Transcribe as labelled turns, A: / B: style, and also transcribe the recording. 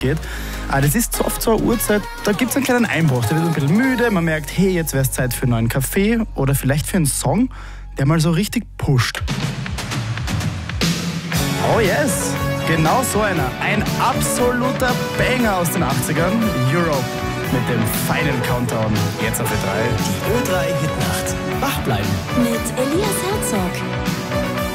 A: geht. Das ist oft so eine Uhrzeit, da gibt es einen kleinen Einbruch. Da wird man ein bisschen müde, man merkt, hey, jetzt wäre es Zeit für einen neuen Kaffee oder vielleicht für einen Song, der mal so richtig pusht. Oh yes, genau so einer. Ein absoluter Banger aus den 80ern. Europe mit dem Final Countdown. Jetzt auf Ö3.
B: Die Ö3 Hitnacht. Wach bleiben.
C: Mit Elias Herzog.